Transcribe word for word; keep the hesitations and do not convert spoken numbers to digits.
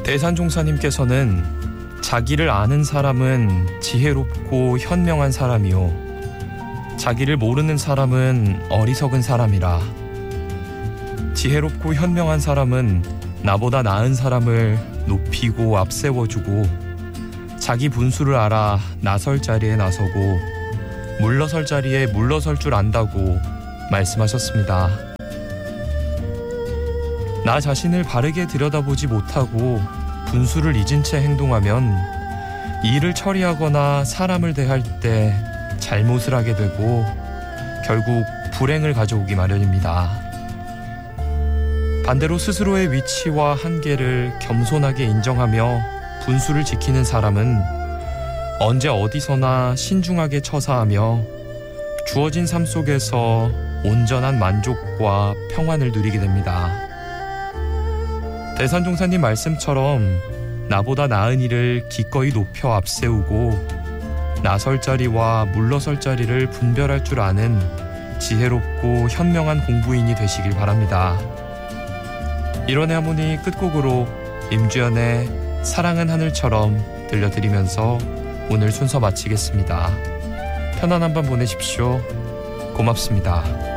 대산종사님께서는 자기를 아는 사람은 지혜롭고 현명한 사람이요 자기를 모르는 사람은 어리석은 사람이라. 지혜롭고 현명한 사람은 나보다 나은 사람을 높이고 앞세워주고 자기 분수를 알아 나설 자리에 나서고 물러설 자리에 물러설 줄 안다고 말씀하셨습니다. 나 자신을 바르게 들여다보지 못하고 분수를 잊은 채 행동하면 일을 처리하거나 사람을 대할 때 잘못을 하게 되고 결국 불행을 가져오기 마련입니다. 반대로 스스로의 위치와 한계를 겸손하게 인정하며 분수를 지키는 사람은 언제 어디서나 신중하게 처사하며 주어진 삶 속에서 온전한 만족과 평안을 누리게 됩니다. 대산종사님 말씀처럼 나보다 나은 이를 기꺼이 높여 앞세우고 나설 자리와 물러설 자리를 분별할 줄 아는 지혜롭고 현명한 공부인이 되시길 바랍니다. 일원의 하모니 끝곡으로 임주연의 사랑은 하늘처럼 들려드리면서 오늘 순서 마치겠습니다. 편안한 밤 보내십시오. 고맙습니다.